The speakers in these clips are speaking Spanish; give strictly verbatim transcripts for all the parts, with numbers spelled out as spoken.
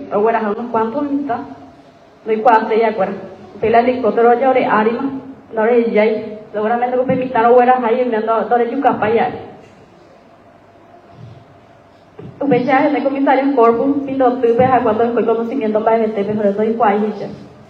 ahora a unos cuantos minutos, no hay cuatro ya acuerdo, pela helicóptero ya ore arima, no ore ya, seguramente que permitan ahora ahí enviando todo yuca para allá. Tu pecha es de comisario corpus, sin lo tuve a cuando el conocimiento para el tema, pero soy cuáles.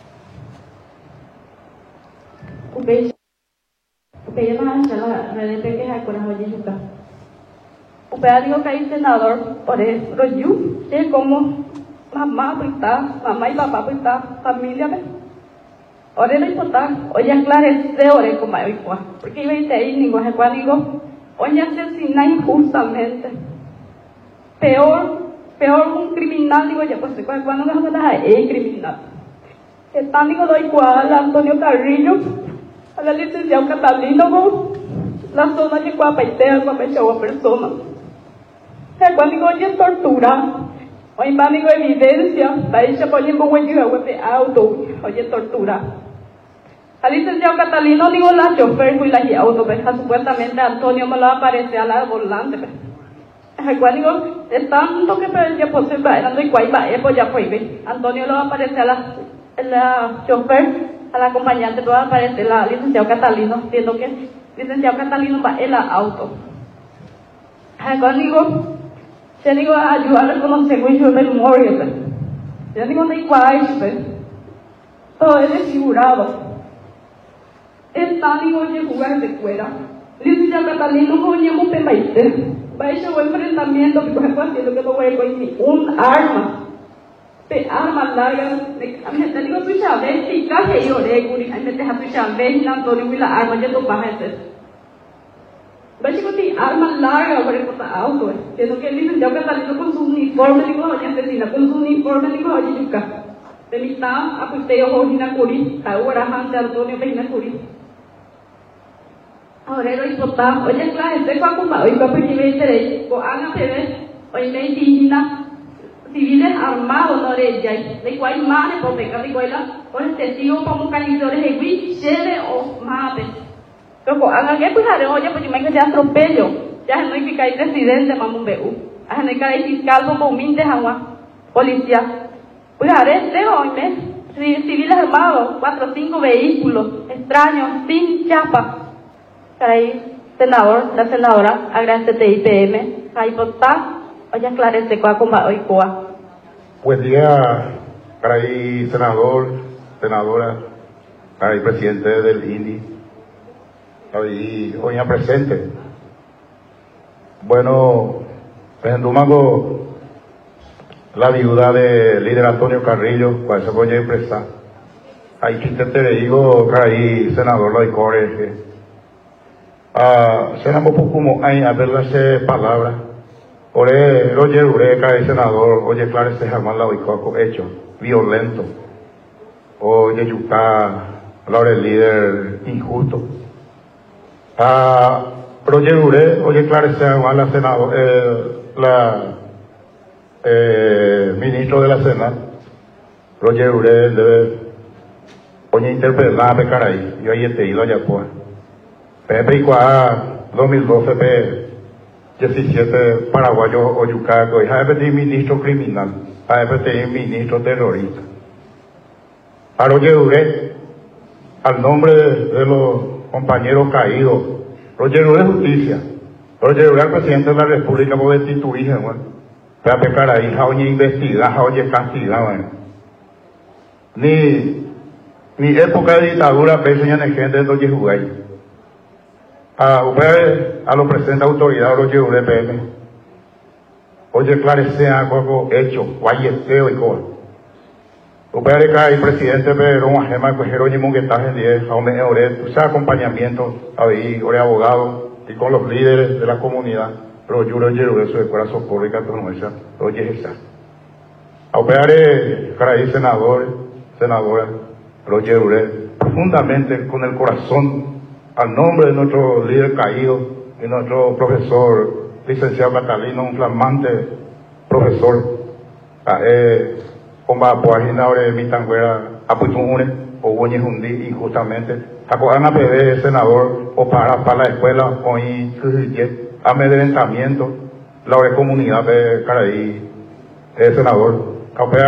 Tu pecha, tu pecha no es la red de que es acuerdo hoy yuca. Upea digo que hay senador, por eso, pero yo, sé como mamá, pues está, mamá y papá, pues está, familia, pues. Ahora no importa, oye, aclarece, ahora como hay igual, porque yo hice ahí, ningún igual, digo, oye, asesina injustamente. Peor, peor un criminal, digo, ya, pues, cuando me vas a es criminal. Están, digo, doy igual a Antonio Carrillo, a la licenciada Catalino, la zona de Cuapaitea, Cuapaichagua, persona. Cuando digo, oye, tortura, oye, va, digo, evidencia, la hecha por ejemplo, oye, de auto, oye, tortura. Al licenciado Catalino, digo, la chofer fue la auto, pero supuestamente Antonio me lo aparece a la volante. Cuando digo, es tanto que pero ya posible, era no igual, va, pues ya fue, Antonio lo aparece a la, la chofer, a la acompañante, lo aparece la licenciado Catalino, siendo que licenciado Catalino va en la auto. Cuando digo, yo digo, ayudar a conocer mucho del memoria. Yo digo, no hay cuál, todo es desfigurado. Está, digo, oye, jugar de fuera. Licenciado Catalino, no oye, un pemaite. Va a echar un enfrentamiento, que por haciendo que no voy a coger un arma. De arma larga. Te digo, tú ya ves, y casi lloré, Guri. Ahí me deja tú ya ves, y Antonio, y la arma, ya no vas a hacer. Básicamente tem arma larga para botar auto, sendo que ele deu Catalino com seu uniforme de corrida asesina, com seu uniforme de corrida de cá. Ele está a custeio rodina curi, tá o Arahante Antônio Peina curi. Ahora ele botar, olha claro, esse com a oi para porque vai ter, com a na T V, oi nem indígena civiles armados no de ya, de cual más por pecar de cuela, con testigo como canizores de gui, chele o mape. Pero hagan que pues haré oye pues yo me quedé atropello ya no hay que caer presidente mamón beu a no hay que caer fiscal como humilde agua policía pues haré de hoy mes civiles armados cuatro o cinco vehículos extraños sin chapa caray senador la senadora agradece T I P M ahí vota oye aclarece cuál como hoy coa. Buen día caray senador senadora caray presidente del I N I y hoy en presente. Bueno, presentamos la viuda del líder Antonio Carrillo, cual se puede expresar. Ahí que te digo, ahí senador lo core. Ah, senamos como hay a verlas palabras. Ore, oye, Ureca, el senador, oye, claro, ese jamás la oicoco hecho, violento. Oye, Yucá, ahora el líder injusto. Ah, Roger Ure, oye, claro, se llama la senador, eh, la eh, ministro de la Senat, Roger Ure debe, oye, interpretar a Pecaray, yo ahí te ido allá pues. Pepe y Cuá, dos mil doce, P diecisiete, paraguayo, Oyucaco, y Jaime ministro criminal, Jaime ministro terrorista. A Roger Ure, al nombre de, de los compañeros caídos, Roger Ure Justicia, Roger Ure al presidente de la República por destituir, bueno, para pecar ahí, oye, investigar, oye, castigar, bueno. Ni, ni época de dictadura, pero ya no hay gente de oye, jugáis. A usted, a lo presente autoridad, Roger Ure P M, oye, clarecea algo hecho, guayeteo y cosas. Usted cae el presidente Pedro Guajema, que es un monguetaje diez, a un ese acompañamiento, ahí, ore abogado, y con los líderes de la comunidad, pero yo lo llevo eso de corazón socorro y católica, oye, esa. A usted cae senadores, senadoras, Roger Ure, profundamente con el corazón, al nombre de nuestro líder caído, y nuestro profesor, licenciado Catalino, un flamante profesor, a, eh, con la página de mi tanguera apuntune o buñe jundi injustamente acogan a pedir senador o para para la escuela o y amedrentamiento la comunidad de Caraí el senador